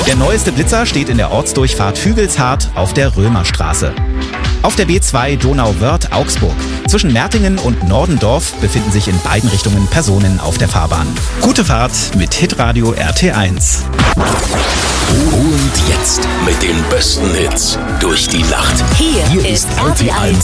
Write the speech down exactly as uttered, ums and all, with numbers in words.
Der neueste Blitzer steht in der Ortsdurchfahrt Hügelshardt auf der Römerstraße. Auf der B zwei Donauwörth-Augsburg. Zwischen Mertingen und Nordendorf befinden sich in beiden Richtungen Personen auf der Fahrbahn. Gute Fahrt mit Hitradio R T eins. Und jetzt mit den besten Hits durch die Nacht. Hier, Hier ist R T eins